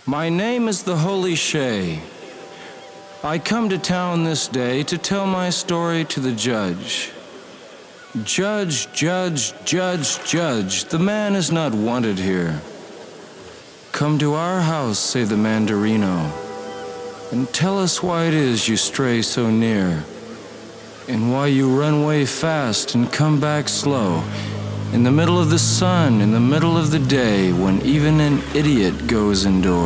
My name is the Holy Shay. I come to town this day to tell my story to the judge. Judge, judge, judge, judge, the man is not wanted here. Come to our house, say the Mandarino, and tell us why it is you stray so near, and why you run way fast and come back slow, in the middle of the sun, in the middle of the day, when even an idiot goes indoors.